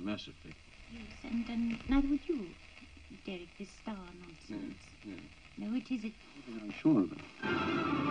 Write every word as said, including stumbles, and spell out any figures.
mass of people. Yes, and, and neither would you, Derek, this star nonsense. Yeah, yeah. No, it isn't. I'm sure of it.